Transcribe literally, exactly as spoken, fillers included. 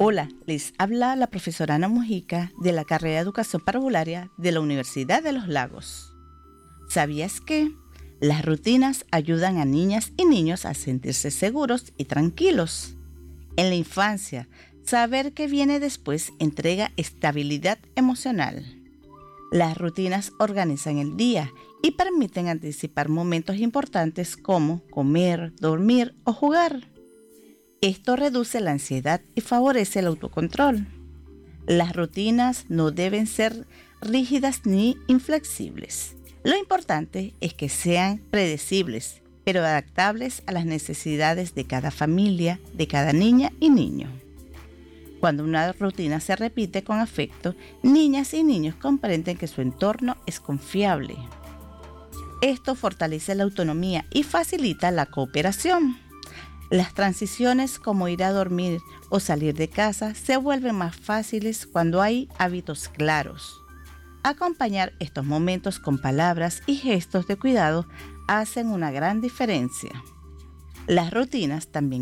Hola, les habla la profesora Ana Mujica de la carrera de Educación Parvularia de la Universidad de los Lagos. ¿Sabías que las rutinas ayudan a niñas y niños a sentirse seguros y tranquilos? En la infancia, saber qué viene después entrega estabilidad emocional. Las rutinas organizan el día y permiten anticipar momentos importantes como comer, dormir o jugar. Esto reduce la ansiedad y favorece el autocontrol. Las rutinas no deben ser rígidas ni inflexibles. Lo importante es que sean predecibles, pero adaptables a las necesidades de cada familia, de cada niña y niño. Cuando una rutina se repite con afecto, niñas y niños comprenden que su entorno es confiable. Esto fortalece la autonomía y facilita la cooperación. Las transiciones como ir a dormir o salir de casa se vuelven más fáciles cuando hay hábitos claros. Acompañar estos momentos con palabras y gestos de cuidado hacen una gran diferencia. Las rutinas también